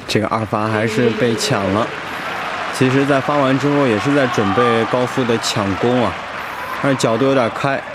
这个二发还是被抢了。其实，在发完之后也是在准备高夫的抢攻啊，但是角度有点开。